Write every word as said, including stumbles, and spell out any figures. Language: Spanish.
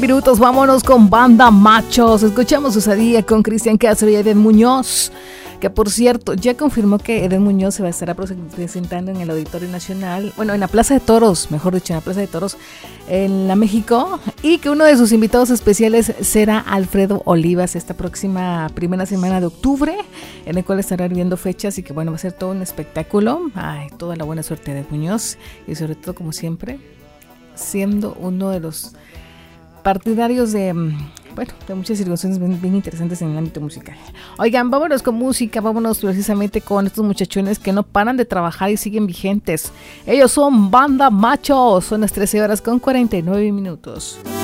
Minutos, vámonos con Banda Machos. Escuchamos Osadía con Cristian Castro y Eden Muñoz, que por cierto ya confirmó que Eden Muñoz se va a estar presentando en el Auditorio Nacional, bueno, en la Plaza de Toros, mejor dicho, en la Plaza de Toros en la México, y que uno de sus invitados especiales será Alfredo Olivas esta próxima primera semana de octubre, en el cual estará viendo fechas y que bueno, va a ser todo un espectáculo. Ay, toda la buena suerte de Muñoz y sobre todo, como siempre, siendo uno de los partidarios de, bueno, de muchas circunstancias bien, bien interesantes en el ámbito musical. Oigan, vámonos con música, vámonos precisamente con estos muchachones que no paran de trabajar y siguen vigentes. Ellos son Banda Machos, son las trece horas con cuarenta y nueve minutos.